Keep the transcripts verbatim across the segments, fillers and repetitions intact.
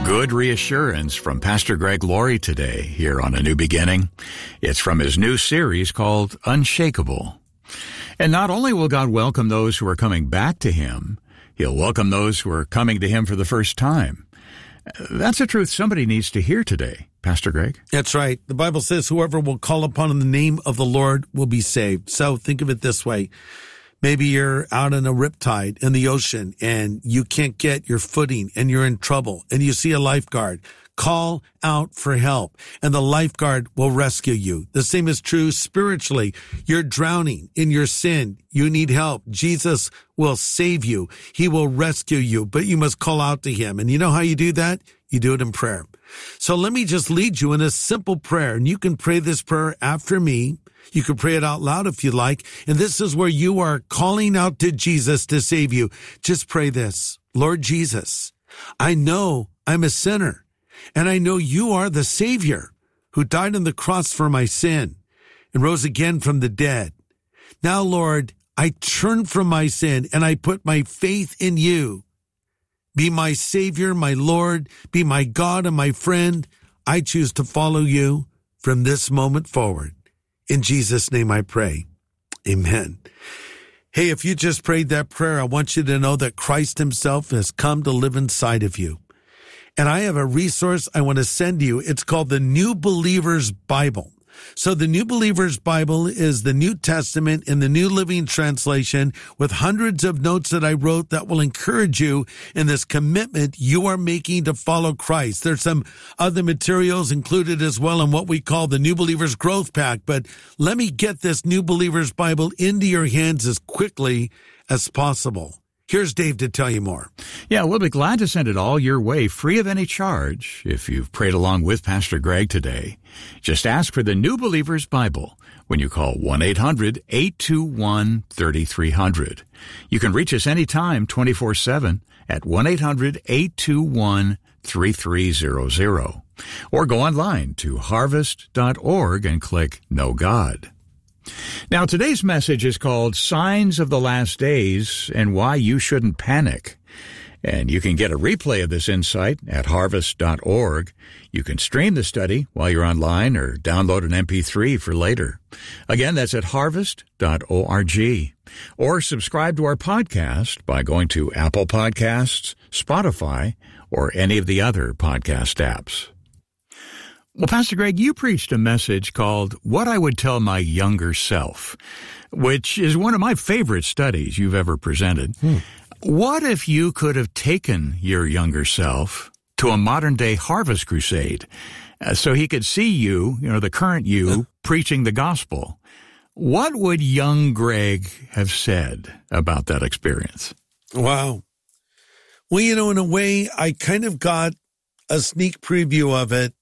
Good reassurance from Pastor Greg Laurie today here on A New Beginning. It's from his new series called Unshakable. And not only will God welcome those who are coming back to Him, He'll welcome those who are coming to Him for the first time. That's a truth somebody needs to hear today, Pastor Greg. That's right. The Bible says whoever will call upon the name of the Lord will be saved. So think of it this way. Maybe you're out in a riptide in the ocean and you can't get your footing and you're in trouble and you see a lifeguard. Call out for help and the lifeguard will rescue you. The same is true spiritually. You're drowning in your sin. You need help. Jesus will save you. He will rescue you, but you must call out to Him. And you know how you do that? You do it in prayer. So let me just lead you in a simple prayer, and you can pray this prayer after me. You can pray it out loud if you like. And this is where you are calling out to Jesus to save you. Just pray this. Lord Jesus, I know I'm a sinner, and I know you are the Savior who died on the cross for my sin and rose again from the dead. Now, Lord, I turn from my sin and I put my faith in you. Be my Savior, my Lord, be my God and my friend. I choose to follow you from this moment forward. In Jesus' name I pray. Amen. Hey, if you just prayed that prayer, I want you to know that Christ Himself has come to live inside of you. And I have a resource I want to send you. It's called the New Believer's Bible. So the New Believer's Bible is the New Testament in the New Living Translation with hundreds of notes that I wrote that will encourage you in this commitment you are making to follow Christ. There's some other materials included as well in what we call the New Believer's Growth Pack, but let me get this New Believer's Bible into your hands as quickly as possible. Here's Dave to tell you more. Yeah, we'll be glad to send it all your way, free of any charge, if you've prayed along with Pastor Greg today. Just ask for the New Believer's Bible when you call one eight hundred eight two one three three zero zero. You can reach us anytime, twenty-four seven, at one eight hundred eight two one three three zero zero. Or go online to harvest dot org and click Know God. Now, today's message is called Signs of the Last Days and Why You Shouldn't Panic. And you can get a replay of this insight at harvest dot org. You can stream the study while you're online or download an M P three for later. Again, that's at harvest dot org. Or subscribe to our podcast by going to Apple Podcasts, Spotify, or any of the other podcast apps. Well, Pastor Greg, you preached a message called What I Would Tell My Younger Self, which is one of my favorite studies you've ever presented. Hmm. What if you could have taken your younger self to a modern-day harvest crusade uh, so he could see you, you know, the current you, uh. preaching the gospel? What would young Greg have said about that experience? Wow. Well, you know, in a way, I kind of got a sneak preview of it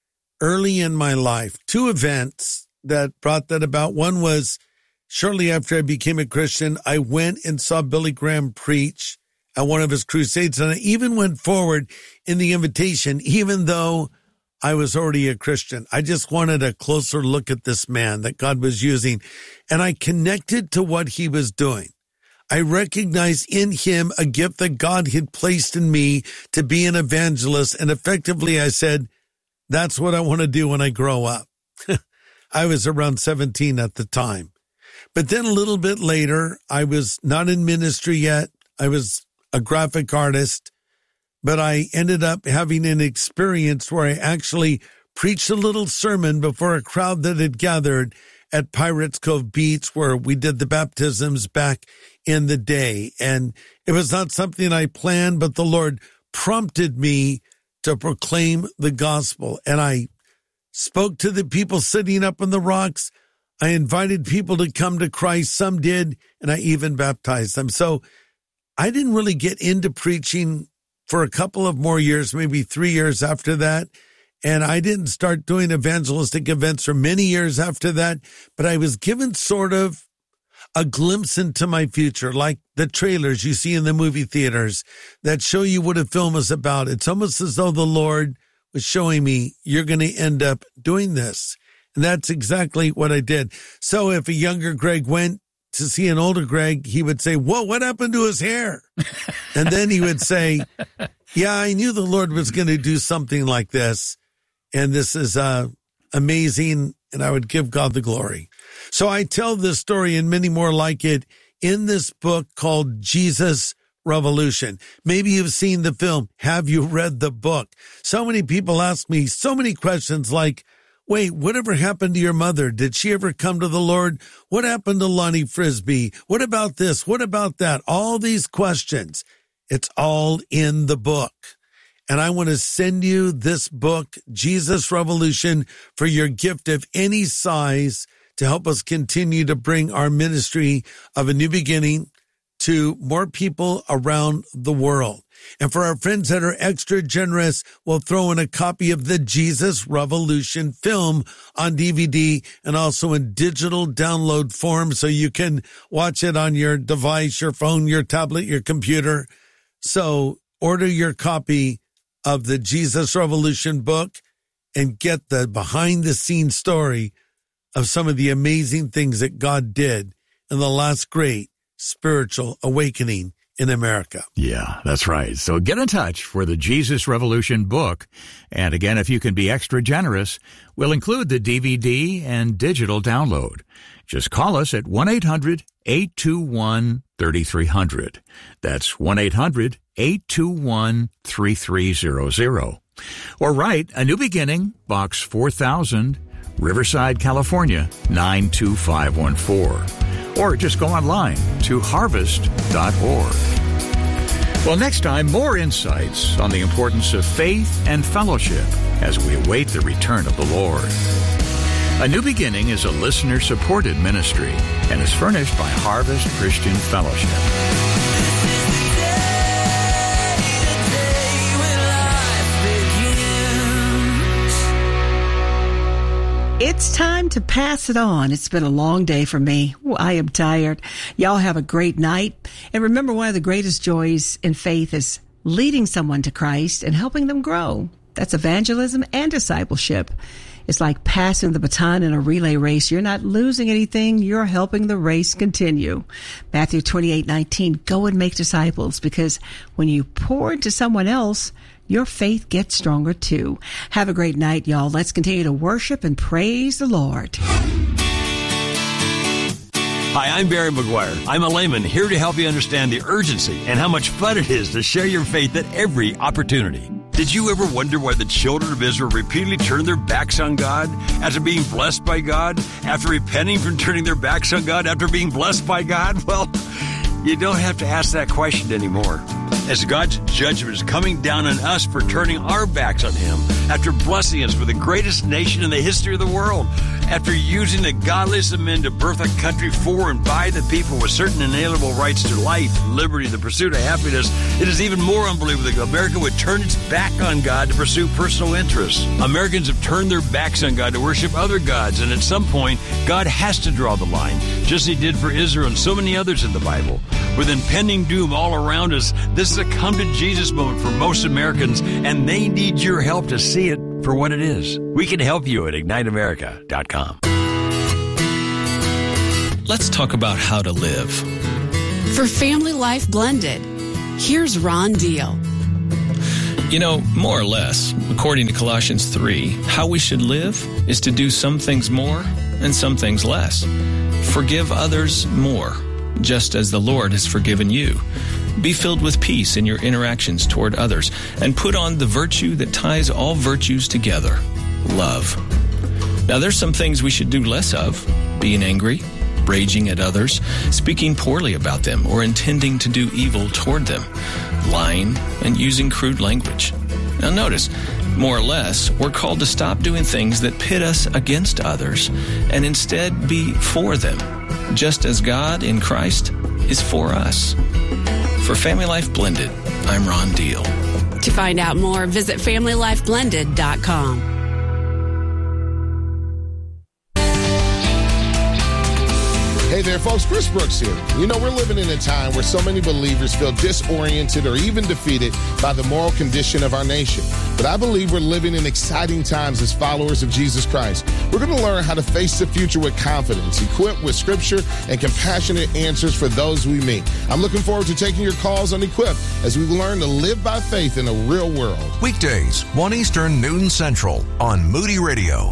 early in my life. Two events that brought that about. One was shortly after I became a Christian, I went and saw Billy Graham preach at one of his crusades. And I even went forward in the invitation, even though I was already a Christian. I just wanted a closer look at this man that God was using. And I connected to what he was doing. I recognized in him a gift that God had placed in me to be an evangelist. And effectively, I said, that's what I want to do when I grow up. I was around seventeen at the time. But then a little bit later, I was not in ministry yet. I was a graphic artist, but I ended up having an experience where I actually preached a little sermon before a crowd that had gathered at Pirates Cove Beach, where we did the baptisms back in the day. And it was not something I planned, but the Lord prompted me to proclaim the gospel. And I spoke to the people sitting up on the rocks. I invited people to come to Christ. Some did, and I even baptized them. So I didn't really get into preaching for a couple of more years, maybe three years after that. And I didn't start doing evangelistic events for many years after that. But I was given sort of a glimpse into my future, like the trailers you see in the movie theaters that show you what a film is about. It's almost as though the Lord was showing me, you're going to end up doing this. And that's exactly what I did. So if a younger Greg went to see an older Greg, he would say, whoa, what happened to his hair? And then he would say, yeah, I knew the Lord was going to do something like this. And this is uh, amazing. And I would give God the glory. So I tell this story and many more like it in this book called Jesus Revolution. Maybe you've seen the film. Have you read the book? So many people ask me so many questions like, wait, whatever happened to your mother? Did she ever come to the Lord? What happened to Lonnie Frisbee? What about this? What about that? All these questions. It's all in the book. And I want to send you this book, Jesus Revolution, for your gift of any size to help us continue to bring our ministry of a new beginning to more people around the world. And for our friends that are extra generous, we'll throw in a copy of the Jesus Revolution film on D V D and also in digital download form so you can watch it on your device, your phone, your tablet, your computer. So order your copy of the Jesus Revolution book and get the behind-the-scenes story of some of the amazing things that God did in the last great spiritual awakening in America. Yeah, that's right. So get in touch for the Jesus Revolution book. And again, if you can be extra generous, we'll include the D V D and digital download. Just call us at one eight hundred eight two one three three zero zero. That's one eight hundred eight two one three three zero zero. Or write A New Beginning, Box four thousand, Riverside, California, nine two five one four. Or just go online to harvest dot org. Well, next time, more insights on the importance of faith and fellowship as we await the return of the Lord. A New Beginning is a listener-supported ministry and is furnished by Harvest Christian Fellowship. It's time to pass it on. It's been a long day for me. Ooh, I am tired. Y'all have a great night. And remember, one of the greatest joys in faith is leading someone to Christ and helping them grow. That's evangelism and discipleship. It's like passing the baton in a relay race. You're not losing anything. You're helping the race continue. Matthew twenty-eight nineteen, go and make disciples, because when you pour into someone else, your faith gets stronger too. Have a great night, y'all. Let's continue to worship and praise the Lord. Hi, I'm Barry McGuire. I'm a layman here to help you understand the urgency and how much fun it is to share your faith at every opportunity. Did you ever wonder why the children of Israel repeatedly turned their backs on God after being blessed by God, after repenting from turning their backs on God, after being blessed by God? Well, you don't have to ask that question anymore, as God's judgment is coming down on us for turning our backs on Him after blessing us with the greatest nation in the history of the world, after using the godliest of men to birth a country for and by the people with certain inalienable rights to life, liberty, the pursuit of happiness. It is even more unbelievable that America would turn its back on God to pursue personal interests. Americans have turned their backs on God to worship other gods, and at some point, God has to draw the line, just as He did for Israel and so many others in the Bible. With impending doom all around us, this is a come-to-Jesus moment for most Americans, and they need your help to see it for what it is. We can help you at ignite america dot com. Let's talk about how to live. For Family Life Blended, here's Ron Deal. You know, more or less, according to Colossians three, how we should live is to do some things more and some things less. Forgive others more, just as the Lord has forgiven you. Be filled with peace in your interactions toward others, and put on the virtue that ties all virtues together, love. Now, there's some things we should do less of: being angry, raging at others, speaking poorly about them, or intending to do evil toward them, lying, and using crude language. Now, notice, more or less, we're called to stop doing things that pit us against others and instead be for them, just as God in Christ is for us. For Family Life Blended, I'm Ron Deal. To find out more, visit family life blended dot com. Hey there, folks. Chris Brooks here. You know, we're living in a time where so many believers feel disoriented or even defeated by the moral condition of our nation. But I believe we're living in exciting times as followers of Jesus Christ. We're going to learn how to face the future with confidence, equipped with scripture and compassionate answers for those we meet. I'm looking forward to taking your calls on Equip as we learn to live by faith in a real world. Weekdays, one Eastern, noon Central on Moody Radio.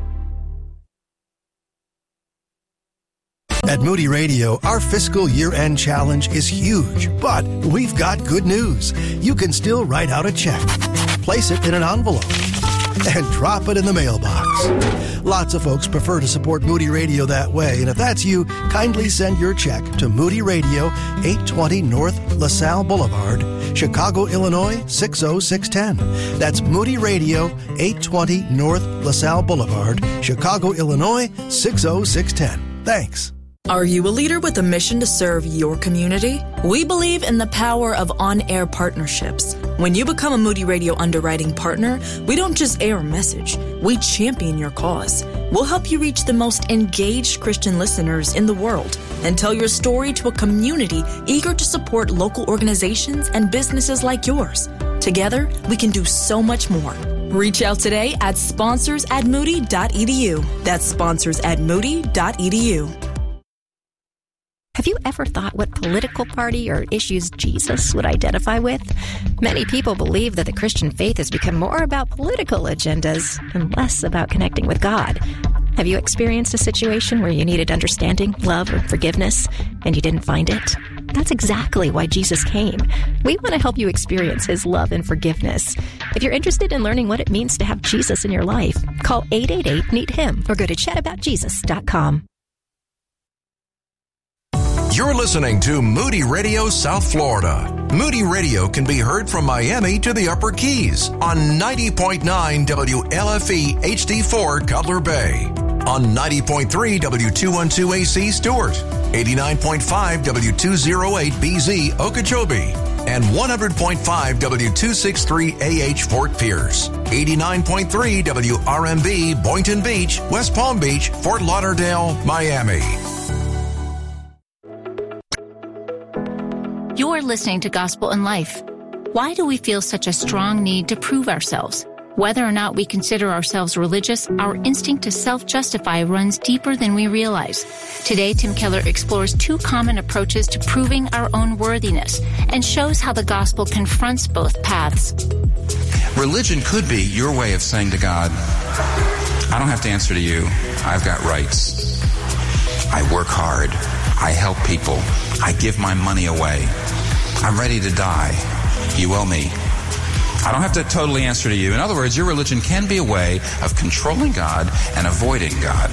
At Moody Radio, our fiscal year-end challenge is huge, but we've got good news. You can still write out a check, place it in an envelope, and drop it in the mailbox. Lots of folks prefer to support Moody Radio that way, and if that's you, kindly send your check to Moody Radio, eight twenty North LaSalle Boulevard, Chicago, Illinois, six oh six one oh. That's Moody Radio, eight twenty North LaSalle Boulevard, Chicago, Illinois, six oh six one oh. Thanks. Are you a leader with a mission to serve your community? We believe in the power of on-air partnerships. When you become a Moody Radio underwriting partner, we don't just air a message, we champion your cause. We'll help you reach the most engaged Christian listeners in the world and tell your story to a community eager to support local organizations and businesses like yours. Together, we can do so much more. Reach out today at sponsors at moody dot e d u. That's sponsors at moody dot e d u. Have you ever thought what political party or issues Jesus would identify with? Many people believe that the Christian faith has become more about political agendas and less about connecting with God. Have you experienced a situation where you needed understanding, love, or forgiveness, and you didn't find it? That's exactly why Jesus came. We want to help you experience his love and forgiveness. If you're interested in learning what it means to have Jesus in your life, call eight eight eight, meet him or go to chat about jesus dot com. You're listening to Moody Radio South Florida. Moody Radio can be heard from Miami to the Upper Keys on ninety point nine W L F E H D four Cutler Bay, on ninety point three W two twelve A C Stewart, eighty-nine point five W two oh eight B Z Okeechobee, and one hundred point five W two sixty-three A H Fort Pierce, eighty-nine point three W R M B Boynton Beach, West Palm Beach, Fort Lauderdale, Miami. You're listening to Gospel in Life. Why do we feel such a strong need to prove ourselves? Whether or not we consider ourselves religious, our instinct to self-justify runs deeper than we realize. Today, Tim Keller explores two common approaches to proving our own worthiness and shows how the gospel confronts both paths. Religion could be your way of saying to God, I don't have to answer to you. I've got rights. I work hard. I help people. I give my money away. I'm ready to die. You owe me. I don't have to totally answer to you. In other words, your religion can be a way of controlling God and avoiding God.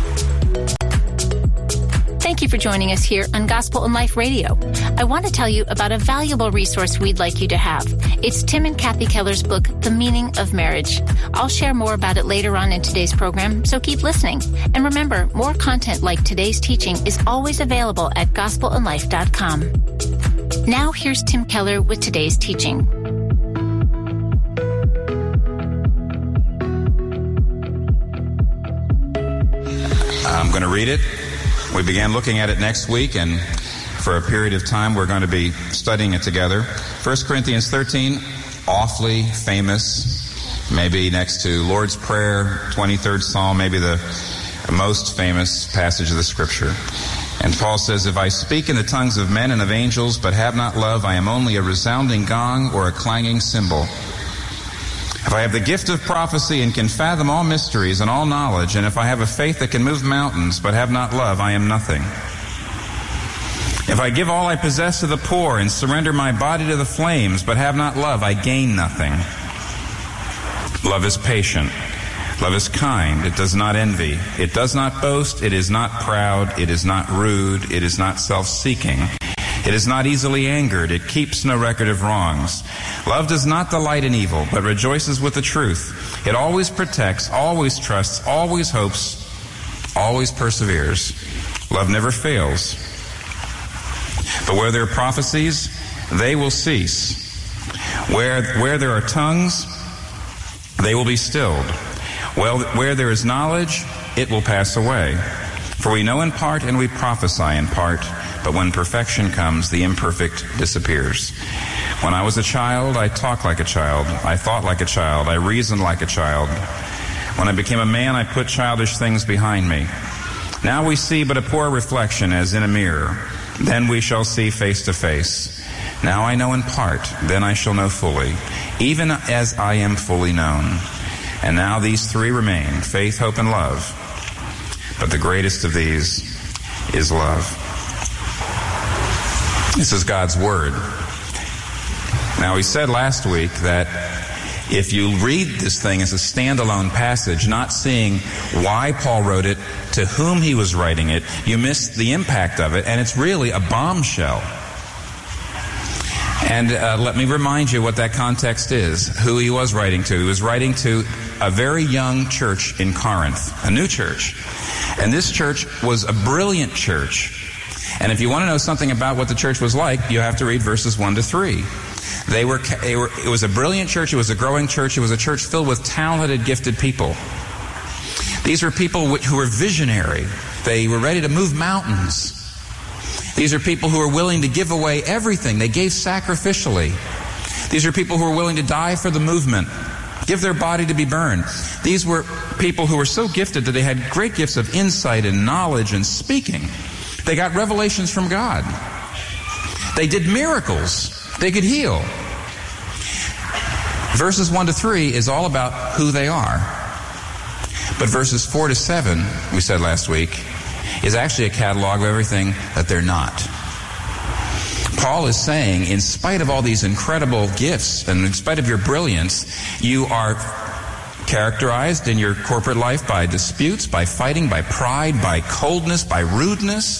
Thank you for joining us here on Gospel in Life Radio. I want to tell you about a valuable resource we'd like you to have. It's Tim and Kathy Keller's book, The Meaning of Marriage. I'll share more about it later on in today's program, so keep listening. And remember, more content like today's teaching is always available at gospel in life dot com. Now here's Tim Keller with today's teaching. I'm going to read it. We began looking at it next week, and for a period of time we're going to be studying it together. First Corinthians thirteen, awfully famous, maybe next to Lord's Prayer, twenty-third Psalm, maybe the most famous passage of the Scripture. And Paul says, if I speak in the tongues of men and of angels, but have not love, I am only a resounding gong or a clanging cymbal. If I have the gift of prophecy and can fathom all mysteries and all knowledge, and if I have a faith that can move mountains but have not love, I am nothing. If I give all I possess to the poor and surrender my body to the flames but have not love, I gain nothing. Love is patient. Love is kind. It does not envy. It does not boast. It is not proud. It is not rude. It is not self-seeking. It is not easily angered. It keeps no record of wrongs. Love does not delight in evil, but rejoices with the truth. It always protects, always trusts, always hopes, always perseveres. Love never fails. But where there are prophecies, they will cease. Where, where there are tongues, they will be stilled. Well, where there is knowledge, it will pass away. For we know in part and we prophesy in part, but when perfection comes, the imperfect disappears. When I was a child, I talked like a child. I thought like a child. I reasoned like a child. When I became a man, I put childish things behind me. Now we see but a poor reflection as in a mirror. Then we shall see face to face. Now I know in part, then I shall know fully, even as I am fully known. And now these three remain, faith, hope, and love. But the greatest of these is love. This is God's Word. Now, we said last week that if you read this thing as a standalone passage, not seeing why Paul wrote it, to whom he was writing it, you miss the impact of it, and it's really a bombshell. And uh, let me remind you what that context is, who he was writing to. He was writing to a very young church in Corinth, a new church. And this church was a brilliant church. And if you want to know something about what the church was like, you have to read verses one to three. They were, they were, it was a brilliant church. It was a growing church. It was a church filled with talented, gifted people. These were people who were visionary. They were ready to move mountains. These are people who are willing to give away everything. They gave sacrificially. These are people who are willing to die for the movement, give their body to be burned. These were people who were so gifted that they had great gifts of insight and knowledge and speaking. They got revelations from God. They did miracles. They could heal. Verses one to three is all about who they are. But verses four to seven, we said last week, is actually a catalog of everything that they're not. Paul is saying, in spite of all these incredible gifts and in spite of your brilliance, you are characterized in your corporate life by disputes, by fighting, by pride, by coldness, by rudeness.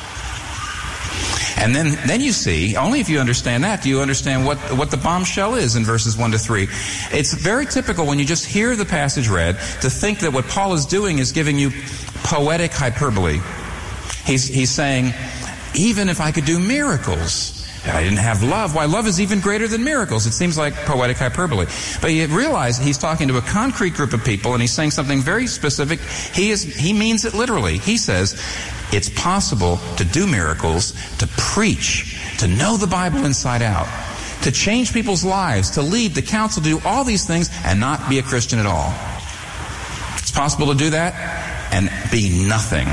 And then, then you see, only if you understand that do you understand what, what the bombshell is in verses one to three. It's very typical when you just hear the passage read to think that what Paul is doing is giving you poetic hyperbole. He's, he's saying, even if I could do miracles, I didn't have love. Why, love is even greater than miracles. It seems like poetic hyperbole. But you realize he's talking to a concrete group of people and he's saying something very specific. He is, he means it literally. He says, it's possible to do miracles, to preach, to know the Bible inside out, to change people's lives, to lead, to counsel, to do all these things and not be a Christian at all. It's possible to do that and be nothing.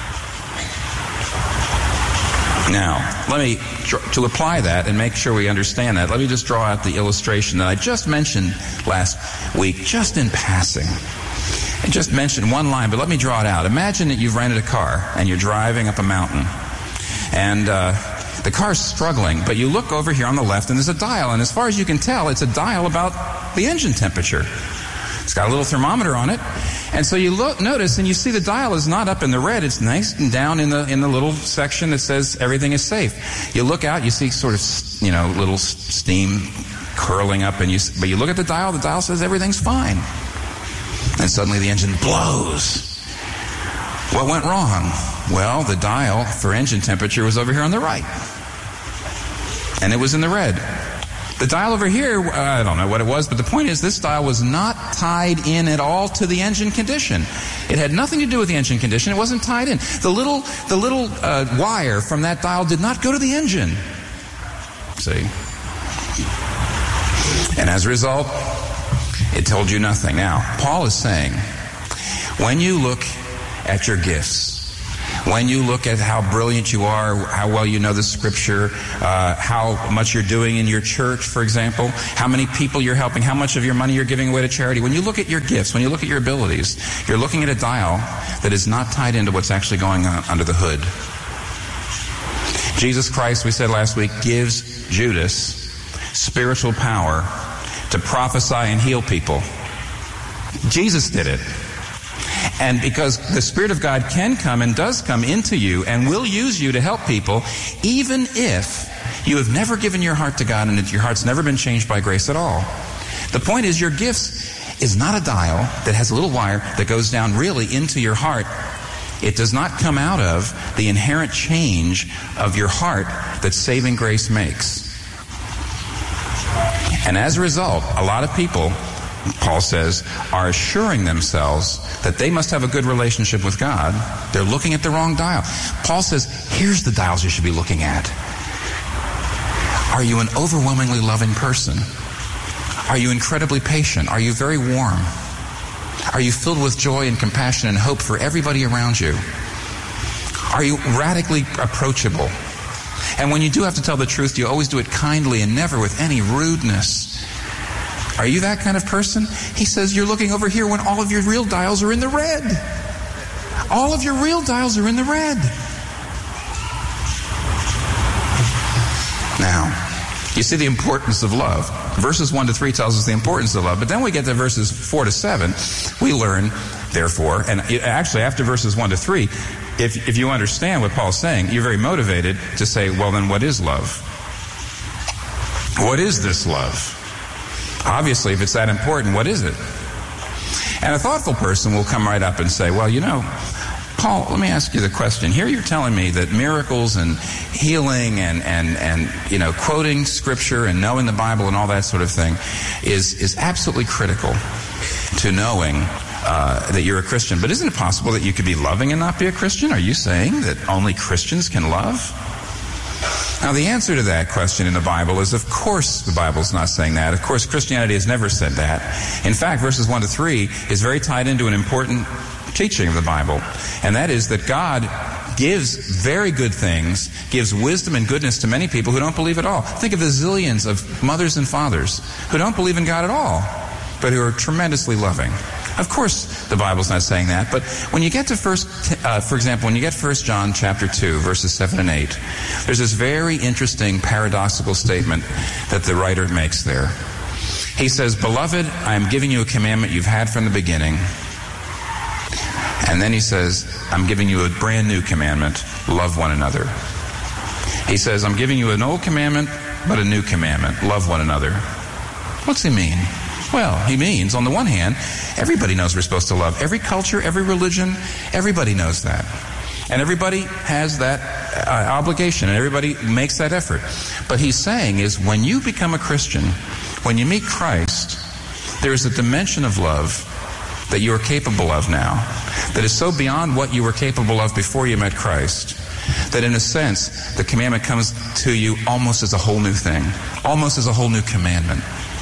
Now, let me, to apply that and make sure we understand that, let me just draw out the illustration that I just mentioned last week, just in passing. I just mentioned one line, but let me draw it out. Imagine that you've rented a car and you're driving up a mountain. And uh, the car's struggling, but you look over here on the left and there's a dial. And as far as you can tell, it's a dial about the engine temperature. It's got a little thermometer on it. And so you look, notice and you see the dial is not up in the red. It's nice and down in the in the little section that says everything is safe. You look out, you see sort of, you know, little steam curling up. and you. But you look at the dial, the dial says everything's fine. And suddenly the engine blows. What went wrong? Well, the dial for engine temperature was over here on the right. And it was in the red. The dial over here, I don't know what it was, but the point is this dial was not tied in at all to the engine condition. It had nothing to do with the engine condition. It wasn't tied in. The little, the little uh, wire from that dial did not go to the engine. See? And as a result, it told you nothing. Now, Paul is saying, when you look at your gifts, when you look at how brilliant you are, how well you know the Scripture, uh, how much you're doing in your church, for example, how many people you're helping, how much of your money you're giving away to charity, when you look at your gifts, when you look at your abilities, you're looking at a dial that is not tied into what's actually going on under the hood. Jesus Christ, we said last week, gives Judas spiritual power to prophesy and heal people. Jesus did it. And because the Spirit of God can come and does come into you and will use you to help people, even if you have never given your heart to God and your heart's never been changed by grace at all. The point is, your gifts is not a dial that has a little wire that goes down really into your heart. It does not come out of the inherent change of your heart that saving grace makes. And as a result, a lot of people Paul says, are assuring themselves that they must have a good relationship with God. They're looking at the wrong dial. Paul says, here's the dials you should be looking at. Are you an overwhelmingly loving person? Are you incredibly patient? Are you very warm? Are you filled with joy and compassion and hope for everybody around you? Are you radically approachable? And when you do have to tell the truth, you always do it kindly and never with any rudeness. Are you that kind of person? He says you're looking over here when all of your real dials are in the red. All of your real dials are in the red. Now, you see the importance of love. Verses one to three tells us the importance of love. But then we get to verses four to seven. We learn, therefore, and actually after verses one to three, if, if you understand what Paul's saying, you're very motivated to say, well, then what is love? What is this love? Obviously, if it's that important, what is it? And a thoughtful person will come right up and say, well, you know, Paul, let me ask you the question. Here you're telling me that miracles and healing and, and, and you know, quoting Scripture and knowing the Bible and all that sort of thing is, is absolutely critical to knowing uh, that you're a Christian. But isn't it possible that you could be loving and not be a Christian? Are you saying that only Christians can love? Now, the answer to that question in the Bible is, of course, the Bible's not saying that. Of course, Christianity has never said that. In fact, verses one to three is very tied into an important teaching of the Bible, and that is that God gives very good things, gives wisdom and goodness to many people who don't believe at all. Think of the zillions of mothers and fathers who don't believe in God at all, but who are tremendously loving. Of course, the Bible's not saying that, but when you get to first, uh, for example, when you get First John chapter two, verses seven and eight, there's this very interesting paradoxical statement that the writer makes there. He says, "Beloved, I am giving you a commandment you've had from the beginning." And then he says, "I'm giving you a brand new commandment, love one another." He says, "I'm giving you an old commandment, but a new commandment, love one another." What's he mean? Well, he means, on the one hand, everybody knows we're supposed to love. Every culture, every religion, everybody knows that. And everybody has that uh, obligation, and everybody makes that effort. But he's saying is, when you become a Christian, when you meet Christ, there's a dimension of love that you are capable of now, that is so beyond what you were capable of before you met Christ, that in a sense, the commandment comes to you almost as a whole new thing, almost as a whole new commandment.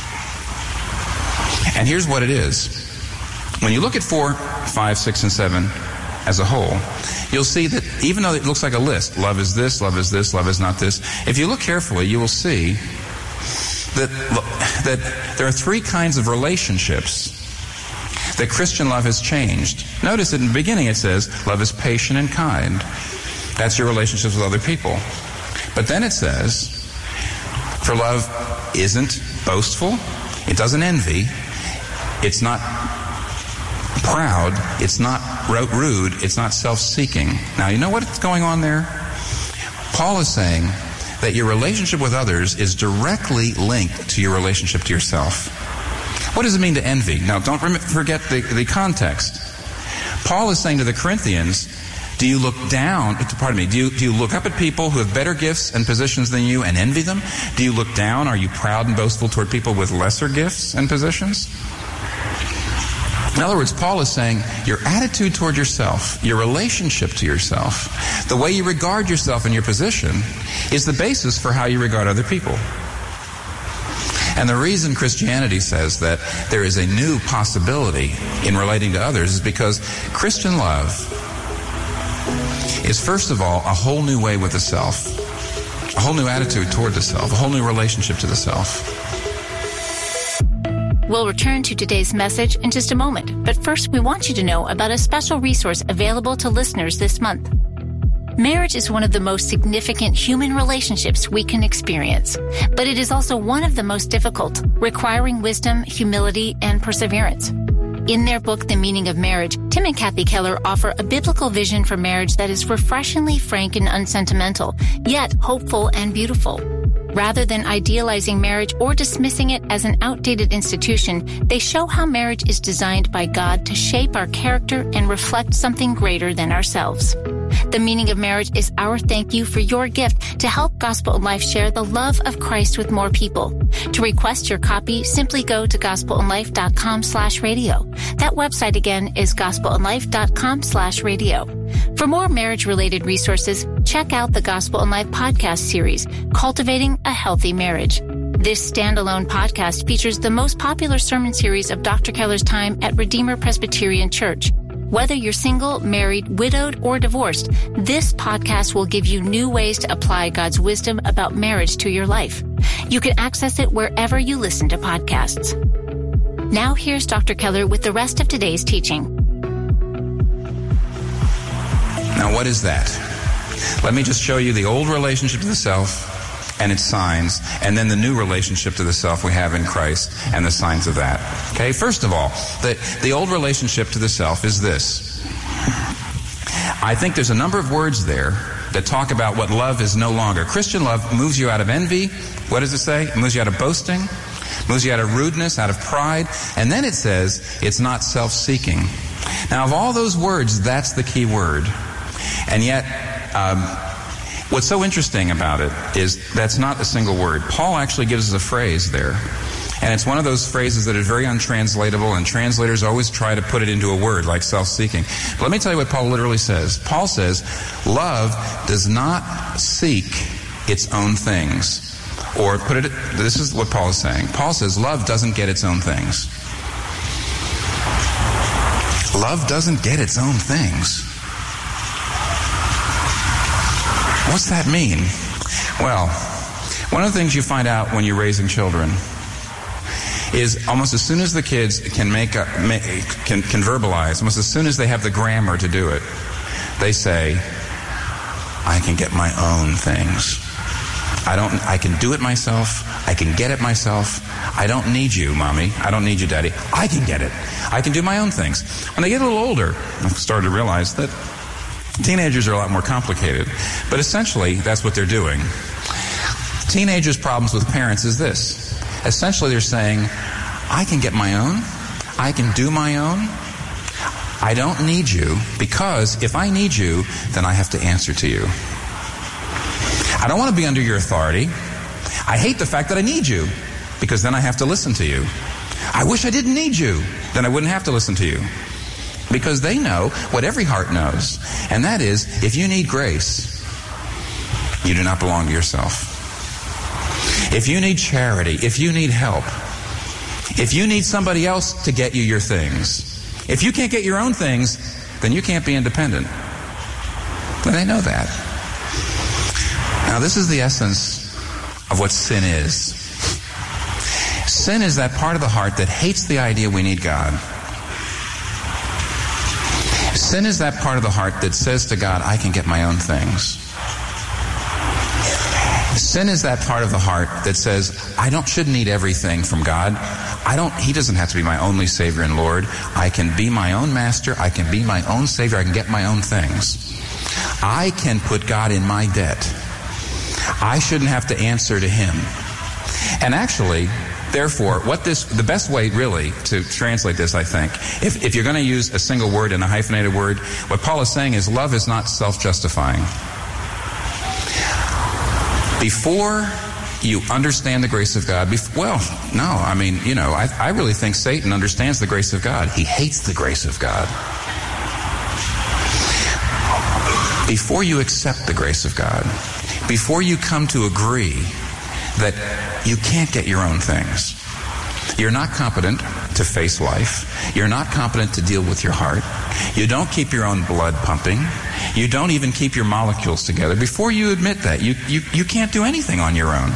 And here's what it is. When you look at four, five, six, and seven as a whole, you'll see that even though it looks like a list, love is this, love is this, love is not this, if you look carefully, you will see that, that there are three kinds of relationships that Christian love has changed. Notice that in the beginning it says, love is patient and kind. That's your relationships with other people. But then it says, for love isn't boastful, it doesn't envy, it's not proud, it's not rude, it's not self-seeking. Now, you know what's going on there? Paul is saying that your relationship with others is directly linked to your relationship to yourself. What does it mean to envy? Now, don't forget the, the context. Paul is saying to the Corinthians, do you look down, pardon me, do you, do you look up at people who have better gifts and positions than you and envy them? Do you look down? Are you proud and boastful toward people with lesser gifts and positions? In other words, Paul is saying your attitude toward yourself, your relationship to yourself, the way you regard yourself and your position is the basis for how you regard other people. And the reason Christianity says that there is a new possibility in relating to others is because Christian love is, first of all, a whole new way with the self, a whole new attitude toward the self, a whole new relationship to the self. We'll return to today's message in just a moment, but first we want you to know about a special resource available to listeners this month. Marriage is one of the most significant human relationships we can experience, but it is also one of the most difficult, requiring wisdom, humility, and perseverance. In their book, The Meaning of Marriage, Tim and Kathy Keller offer a biblical vision for marriage that is refreshingly frank and unsentimental, yet hopeful and beautiful. Rather than idealizing marriage or dismissing it as an outdated institution, they show how marriage is designed by God to shape our character and reflect something greater than ourselves. The Meaning of Marriage is our thank you for your gift to help Gospel in Life share the love of Christ with more people. To request your copy, simply go to gospelinlife.com slash radio. That website again is gospelinlife.com slash radio. For more marriage-related resources, check out the Gospel in Life podcast series, Cultivating a Healthy Marriage. This standalone podcast features the most popular sermon series of Doctor Keller's time at Redeemer Presbyterian Church. Whether you're single, married, widowed, or divorced, this podcast will give you new ways to apply God's wisdom about marriage to your life. You can access it wherever you listen to podcasts. Now here's Doctor Keller with the rest of today's teaching. Now, what is that? Let me just show you the old relationship to the self and its signs, and then the new relationship to the self we have in Christ and the signs of that. Okay, first of all, the, the old relationship to the self is this. I think there's a number of words there that talk about what love is no longer. Christian love moves you out of envy. What does it say? It moves you out of boasting, moves you out of rudeness, out of pride, and then it says it's not self-seeking. Now, of all those words, that's the key word. And yet, um, what's so interesting about it is that's not a single word. Paul actually gives us a phrase there. And it's one of those phrases that is very untranslatable, and translators always try to put it into a word like self-seeking. But let me tell you what Paul literally says. Paul says, love does not seek its own things. Or put it, this is what Paul is saying. Paul says, love doesn't get its own things. Love doesn't get its own things. What's that mean? Well, one of the things you find out when you're raising children is almost as soon as the kids can make a, can, can verbalize, almost as soon as they have the grammar to do it, they say, I can get my own things. I don't, I can do it myself. I can get it myself. I don't need you, Mommy. I don't need you, Daddy. I can get it. I can do my own things. When they get a little older, I've started to realize that teenagers are a lot more complicated, but essentially that's what they're doing. Teenagers' problems with parents is this. Essentially they're saying, I can get my own, I can do my own, I don't need you, because if I need you, then I have to answer to you. I don't want to be under your authority. I hate the fact that I need you, because then I have to listen to you. I wish I didn't need you, then I wouldn't have to listen to you. Because they know what every heart knows, and that is, if you need grace, you do not belong to yourself. If you need charity, if you need help, if you need somebody else to get you your things, if you can't get your own things, then you can't be independent. But they know that. Now, this is the essence of what sin is. Sin is that part of the heart that hates the idea we need God. Sin is that part of the heart that says to God, I can get my own things. Sin is that part of the heart that says, I don't shouldn't need everything from God. I don't, He doesn't have to be my only Savior and Lord. I can be my own master. I can be my own Savior. I can get my own things. I can put God in my debt. I shouldn't have to answer to Him. And actually, therefore, what this, the best way really to translate this, I think, if, if you're going to use a single word and a hyphenated word, what Paul is saying is love is not self-justifying. Before you understand the grace of God, bef- well, no, I mean, you know, I, I really think Satan understands the grace of God. He hates the grace of God. Before you accept the grace of God, before you come to agree that you can't get your own things, you're not competent to face life, you're not competent to deal with your heart, you don't keep your own blood pumping, you don't even keep your molecules together. Before you admit that, you, you, you can't do anything on your own.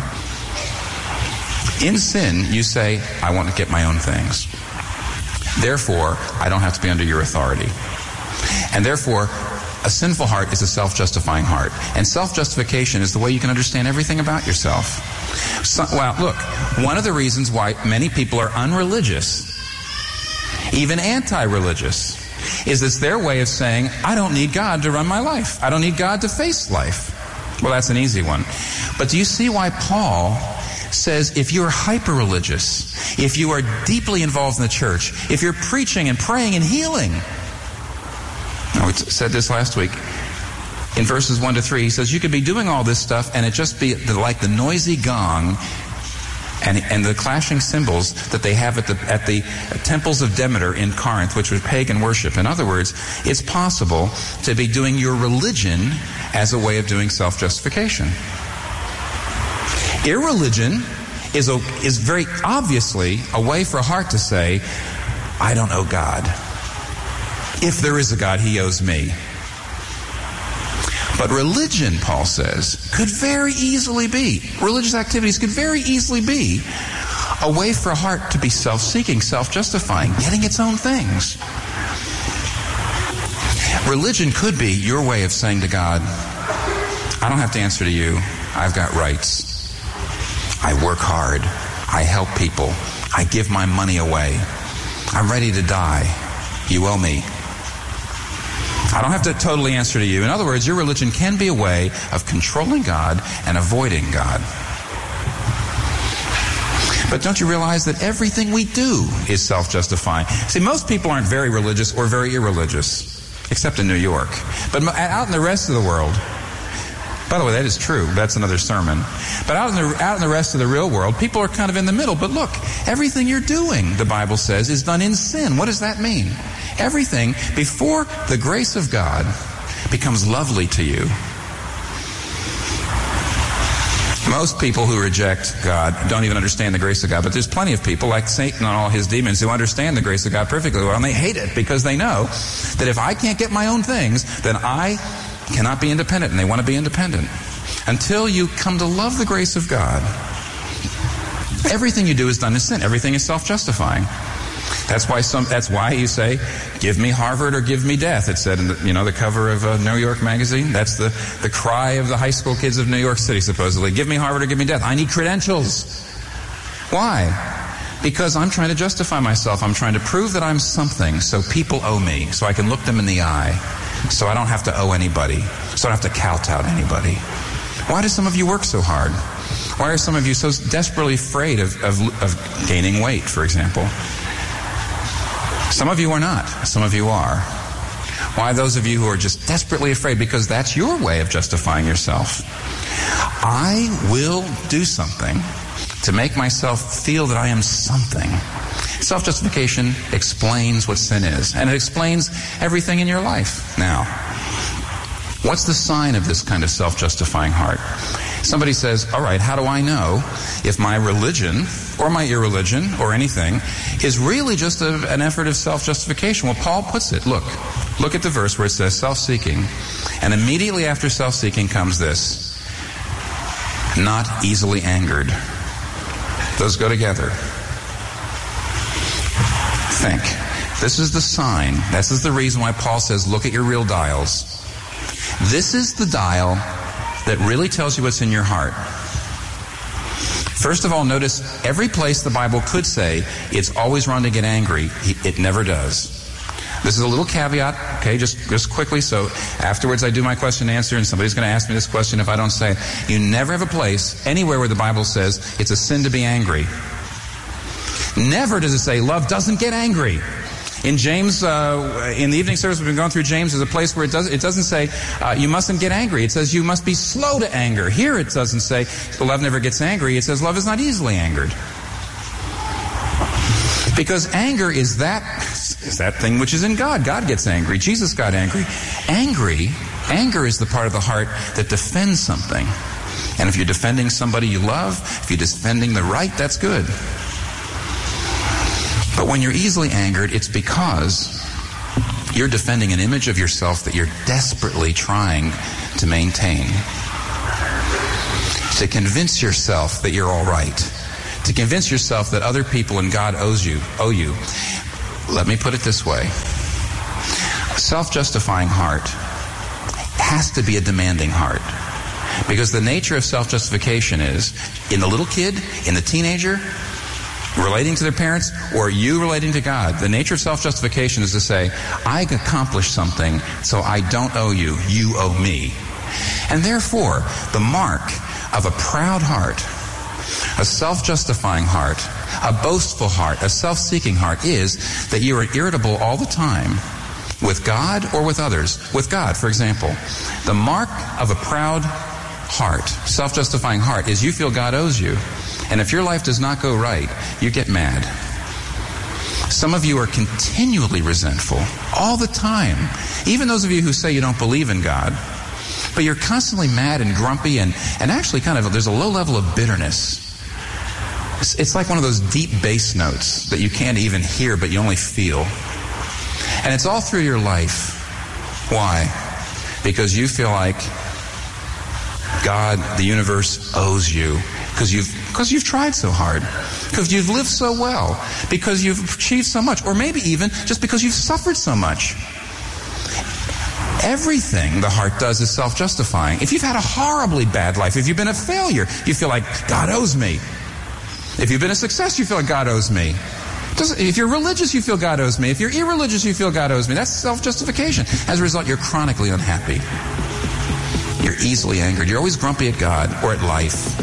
In sin, you say, I want to get my own things. Therefore, I don't have to be under your authority. And therefore, a sinful heart is a self-justifying heart. And self-justification is the way you can understand everything about yourself. So, well, look, one of the reasons why many people are unreligious, even anti-religious, is it's their way of saying, I don't need God to run my life. I don't need God to face life. Well, that's an easy one. But do you see why Paul says if you're hyper-religious, if you are deeply involved in the church, if you're preaching and praying and healing, now we said this last week, in verses one to three, he says, you could be doing all this stuff and it just be like the noisy gong and, and the clashing cymbals that they have at the, at the temples of Demeter in Corinth, which was pagan worship. In other words, it's possible to be doing your religion as a way of doing self-justification. Irreligion is, a, is very obviously a way for a heart to say, I don't owe God. If there is a God, he owes me. But religion, Paul says, could very easily be, religious activities could very easily be a way for a heart to be self-seeking, self-justifying, getting its own things. Religion could be your way of saying to God, I don't have to answer to you. I've got rights. I work hard. I help people. I give my money away. I'm ready to die. You owe me. I don't have to totally answer to you. In other words, your religion can be a way of controlling God and avoiding God. But don't you realize that everything we do is self-justifying? See, most people aren't very religious or very irreligious, except in New York. But out in the rest of the world, by the way, that is true. That's another sermon. But out in the out in the rest of the real world, people are kind of in the middle. But look, everything you're doing, the Bible says, is done in sin. What does that mean? Everything before the grace of God becomes lovely to you. Most people who reject God don't even understand the grace of God, but there's plenty of people like Satan and all his demons who understand the grace of God perfectly well, and they hate it because they know that if I can't get my own things, then I cannot be independent, and they want to be independent. Until you come to love the grace of God, everything you do is done in sin. Everything is self-justifying. That's why some. That's why you say, "Give me Harvard or give me death." It said in the, you know, the cover of uh, New York Magazine. That's the the cry of the high school kids of New York City, supposedly. Give me Harvard or give me death. I need credentials. Why? Because I'm trying to justify myself. I'm trying to prove that I'm something, so people owe me, so I can look them in the eye, so I don't have to owe anybody, so I don't have to kowtow to anybody. Why do some of you work so hard? Why are some of you so desperately afraid of, of, of gaining weight, for example? Some of you are not. Some of you are. Why those of you who are just desperately afraid? Because that's your way of justifying yourself. I will do something to make myself feel that I am something. Self-justification explains what sin is, and it explains everything in your life. Now, what's the sign of this kind of self-justifying heart? Somebody says, all right, how do I know if my religion or my irreligion or anything is really just a, an effort of self-justification? Well, Paul puts it. Look, look at the verse where it says self-seeking. And immediately after self-seeking comes this: not easily angered. Those go together. Think. This is the sign. This is the reason why Paul says, look at your real dials. This is the dial that really tells you what's in your heart. First of all, notice every place the Bible could say it's always wrong to get angry, it never does. This is a little caveat, okay, just, just quickly, so afterwards I do my question and answer, and somebody's going to ask me this question if I don't say it. You never have a place anywhere where the Bible says it's a sin to be angry. Never does it say love doesn't get angry. In James, uh, in the evening service, we've been going through James. There's a place where it, does, it doesn't say uh, you mustn't get angry. It says you must be slow to anger. Here it doesn't say love never gets angry. It says love is not easily angered. Because anger is that is that thing which is in God. God gets angry. Jesus got angry. Angry, anger is the part of the heart that defends something. And if you're defending somebody you love, if you're defending the right, that's good. But when you're easily angered, it's because you're defending an image of yourself that you're desperately trying to maintain. To convince yourself that you're all right. To convince yourself that other people and God owes you, owe you. Let me put it this way. A self-justifying heart has to be a demanding heart. Because the nature of self-justification is, in the little kid, in the teenager, relating to their parents, or you relating to God, the nature of self-justification is to say, I accomplished something, so I don't owe you, you owe me. And therefore, the mark of a proud heart, a self-justifying heart, a boastful heart, a self-seeking heart is that you are irritable all the time With God or with others? With God, for example. The mark of a proud heart, self-justifying heart, is you feel God owes you. And if your life does not go right, you get mad. Some of you are continually resentful, all the time. Even those of you who say you don't believe in God, but you're constantly mad and grumpy, and, and actually kind of, there's a low level of bitterness. It's, it's like one of those deep bass notes that you can't even hear, but you only feel. And it's all through your life. Why? Because you feel like God, the universe, owes you. Because you've, because you've tried so hard. Because you've lived so well. Because you've achieved so much. Or maybe even just because you've suffered so much. Everything the heart does is self-justifying. If you've had a horribly bad life, if you've been a failure, you feel like God owes me. If you've been a success, you feel like God owes me. If you're religious, you feel God owes me. If you're irreligious, you feel God owes me. That's self-justification. As a result, you're chronically unhappy. You're easily angered. You're always grumpy at God or at life.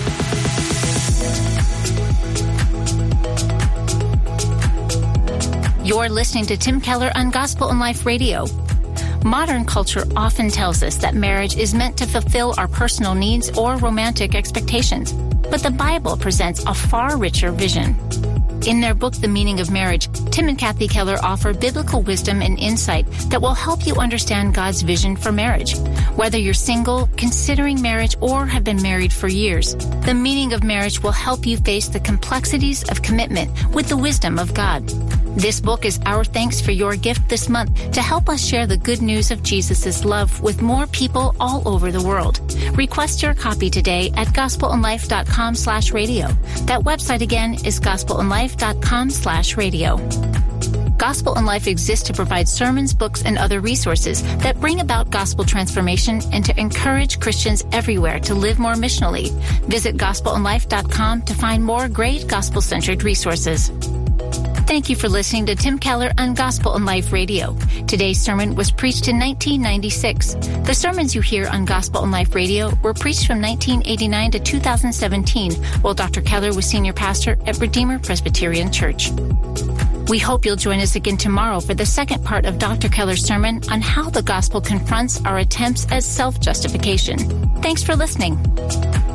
You're listening to Tim Keller on Gospel and Life Radio. Modern culture often tells us that marriage is meant to fulfill our personal needs or romantic expectations. But the Bible presents a far richer vision. In their book, The Meaning of Marriage, Tim and Kathy Keller offer biblical wisdom and insight that will help you understand God's vision for marriage. Whether you're single, considering marriage, or have been married for years, The Meaning of Marriage will help you face the complexities of commitment with the wisdom of God. This book is our thanks for your gift this month to help us share the good news of Jesus' love with more people all over the world. Request your copy today at gospelandlife.com slash radio. That website again is gospelandlife.com slash radio. Gospel and Life exists to provide sermons, books, and other resources that bring about gospel transformation and to encourage Christians everywhere to live more missionally. Visit gospel and life dot com to find more great gospel-centered resources. Thank you for listening to Tim Keller on Gospel and Life Radio. Today's sermon was preached in nineteen ninety-six. The sermons you hear on Gospel and Life Radio were preached from nineteen eighty-nine to two thousand seventeen, while Doctor Keller was senior pastor at Redeemer Presbyterian Church. We hope you'll join us again tomorrow for the second part of Doctor Keller's sermon on how the gospel confronts our attempts at self-justification. Thanks for listening.